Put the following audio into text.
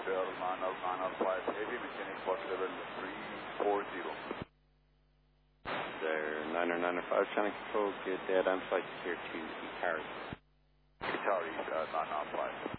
Trail 905 Heavy, maintaining flight level 340. There, 9905, Channel Control, good dead on flight here to Ikari. Ikari, 995.